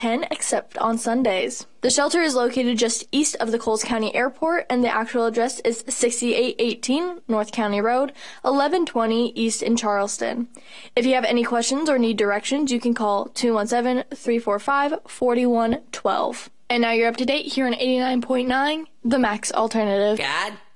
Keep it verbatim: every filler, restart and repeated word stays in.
ten except on Sundays. The shelter is located just east of the Coles County Airport, and the actual address is sixty-eight eighteen North County Road, eleven twenty East in Charleston. If you have any questions or need directions, you can call two one seven, three four five, four one one two. And now you're up to date here on eighty-nine point nine, The Max Alternative. God